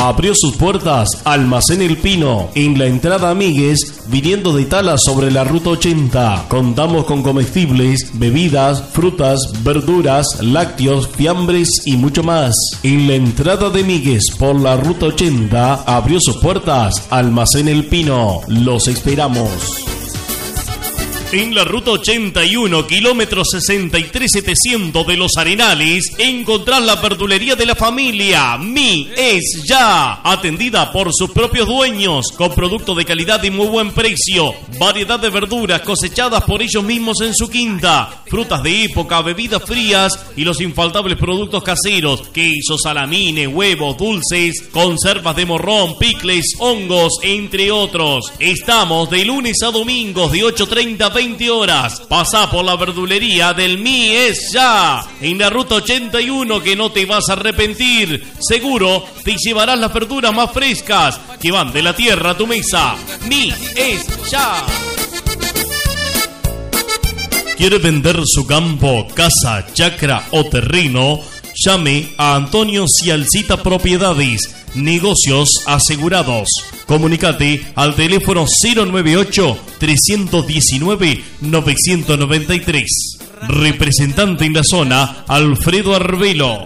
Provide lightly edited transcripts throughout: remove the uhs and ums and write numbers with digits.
abrió sus puertas Almacén El Pino, en la entrada a Míguez, viniendo de Tala sobre la ruta 80. Contamos con comestibles, bebidas, frutas, verduras, lácteos, fiambres y mucho más. En la entrada de Míguez por la ruta 80 abrió sus puertas Almacén El Pino. Los esperamos. En la ruta 81, kilómetro 63,700 de Los Arenales, encontrás la verdulería de la familia Mi Es Ya, atendida por sus propios dueños, con productos de calidad y muy buen precio, variedad de verduras cosechadas por ellos mismos en su quinta, frutas de época, bebidas frías y los infaltables productos caseros, quesos, salamines, huevos, dulces, conservas de morrón, picles, hongos, entre otros. Estamos de lunes a domingos de 8:30 a 20 horas. Pasá por la verdulería del Mi Es Ya, en la ruta 81, que no te vas a arrepentir. Seguro te llevarás las verduras más frescas que van de la tierra a tu mesa. Mi Es Ya. ¿Quiere vender su campo, casa, chacra o terreno? Llame a Antonio Cialcita Propiedades, negocios asegurados. Comunicate al teléfono 098-319-993. Representante en la zona, Alfredo Arbelo,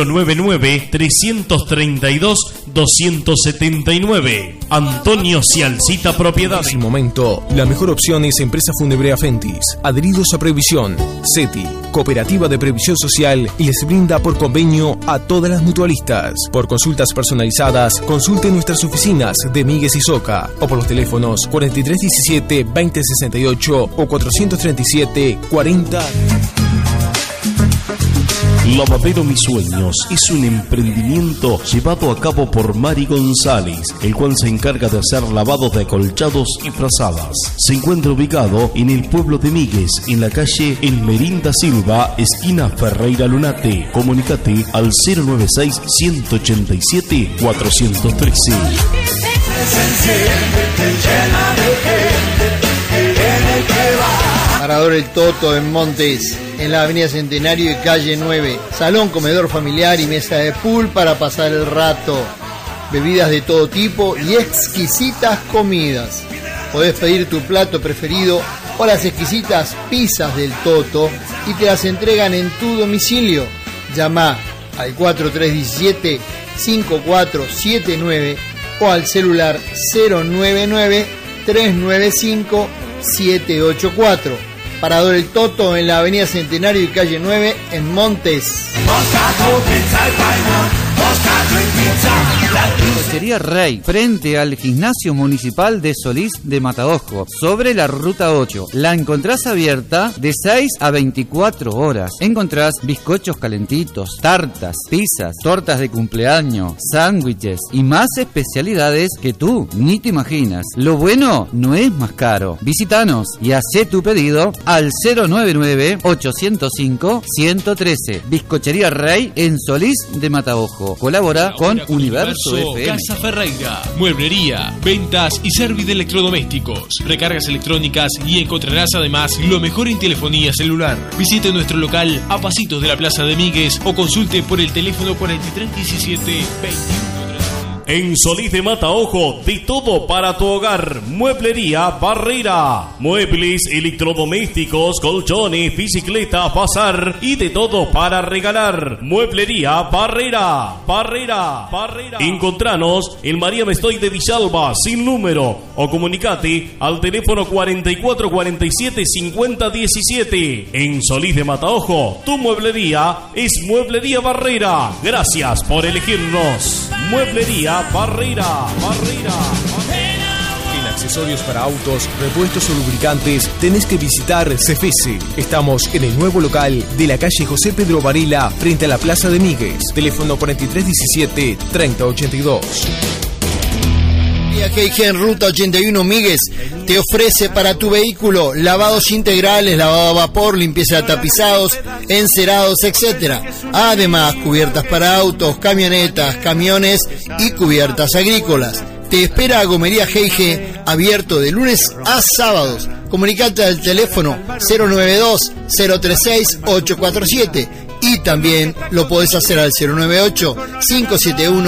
099-332-279. Antonio Cialcita Propiedades. En su momento, la mejor opción es Empresa Funebrea Fentis, adheridos a Previsión. CETI, Cooperativa de Previsión Social, les brinda por convenio a todas las mutualistas. Por consultas personalizadas, consulte nuestras oficinas de Míguez y Soca o por los teléfonos 4317-2068 o 437-40. Lavadero Mis Sueños es un emprendimiento llevado a cabo por Mari González, el cual se encarga de hacer lavados de acolchados y frazadas. Se encuentra ubicado en el pueblo de Míguez, en la calle Elmerinda Silva, esquina Ferreira Lunate. Comunicate al 096-187-413. Parador El Toto en Montes, en la avenida Centenario y calle 9. Salón, comedor familiar y mesa de pool para pasar el rato. Bebidas de todo tipo y exquisitas comidas. Podés pedir tu plato preferido o las exquisitas pizzas del Toto y te las entregan en tu domicilio. Llama al 4317-5479 o al celular 099-395-784. Parador El Toto en la avenida Centenario y calle 9 en Montes. Bizcochería Rey, frente al Gimnasio Municipal de Solís de Mataojo, sobre la ruta 8. La encontrás abierta de 6 a 24 horas. Encontrás bizcochos calentitos, tartas, pizzas, tortas de cumpleaños, sándwiches y más especialidades que tú ni te imaginas. Lo bueno no es más caro. Visítanos y hacé tu pedido al 099-805-113. Bizcochería Rey en Solís de Mataojo. Colabora con Universo FM. Casa Ferreira, mueblería, ventas y servicio de electrodomésticos, recargas electrónicas y encontrarás además lo mejor en telefonía celular. Visite nuestro local a pasitos de la Plaza de Míguez o consulte por el teléfono 4317-21. En Solís de Mataojo, de todo para tu hogar. Mueblería Barrera. Muebles, electrodomésticos, colchones, bicicletas, bazar y de todo para regalar. Mueblería Barrera. Encontranos en María Mestoy de Villalba, sin número. O comunicate al teléfono 4447-5017. En Solís de Mataojo, tu mueblería es Mueblería Barrera. Gracias por elegirnos. Mueblería Barrera. En accesorios para autos, repuestos o lubricantes, tenés que visitar Cefese. Estamos en el nuevo local de la calle José Pedro Varela, frente a la Plaza de Míguez. Teléfono 4317-3082. G&G en Ruta 81 Míguez te ofrece para tu vehículo lavados integrales, lavado a vapor, limpieza de tapizados, encerados, etc. Además, cubiertas para autos, camionetas, camiones y cubiertas agrícolas. Te espera Gomería G&G, abierto de lunes a sábados. Comunicate al teléfono 092-036-847 y también lo podés hacer al 098-571